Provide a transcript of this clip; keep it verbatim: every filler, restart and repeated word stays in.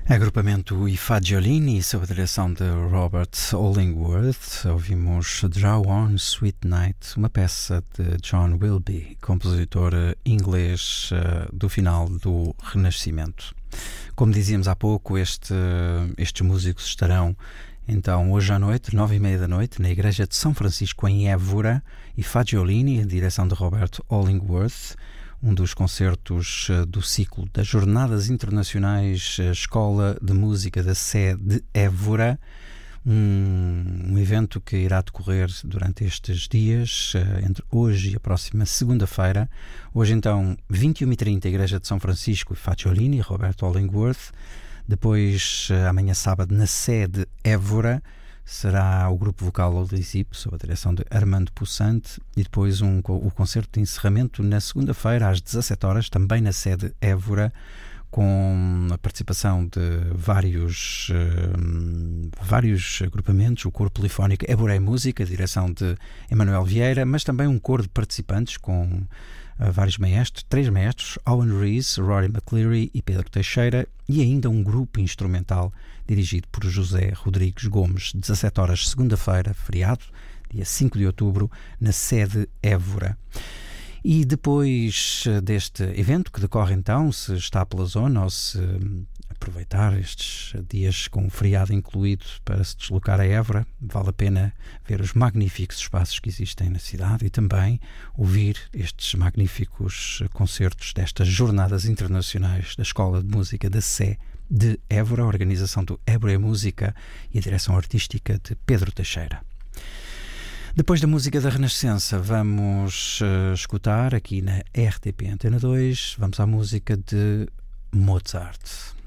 Agrupamento I Fagiolini, sob a direção de Robert Hollingworth. Ouvimos Draw On Sweet Night, uma peça de John Wilby, compositor inglês uh, do final do Renascimento. Como dizíamos há pouco, este, estes músicos estarão então hoje à noite, nove e meia da noite, na Igreja de São Francisco em Évora, I Fagiolini, a direção de Robert Hollingworth, um dos concertos do ciclo das Jornadas Internacionais Escola de Música da Sé de Évora, um, um evento que irá decorrer durante estes dias, entre hoje e a próxima segunda-feira. Hoje então, vinte e uma e trinta, Igreja de São Francisco, I Fagiolini, Robert Hollingworth. Depois, amanhã sábado, na Sé de Évora, será o grupo vocal Oldizip, sob a direção de Armando Possante, e depois um, o concerto de encerramento na segunda-feira, às dezassete horas, também na sede Évora, com a participação de vários, uh, vários agrupamentos, o coro polifónico Évora Música, direção de Emanuel Vieira, mas também um coro de participantes com Uh, vários maestros, três maestros, Owen Rees, Rory McCleary e Pedro Teixeira, e ainda um grupo instrumental dirigido por José Rodrigues Gomes, dezassete horas, segunda-feira, feriado, dia cinco de outubro, na sede Évora. E depois deste evento, que decorre então, se está pela zona ou se aproveitar estes dias com o feriado incluído para se deslocar a Évora, vale a pena ver os magníficos espaços que existem na cidade e também ouvir estes magníficos concertos destas Jornadas Internacionais da Escola de Música da Sé de Évora, a organização do Évora Música e a direção artística de Pedro Teixeira. Depois da música da Renascença, vamos uh, escutar aqui na R T P Antena dois, vamos à música de Mozart.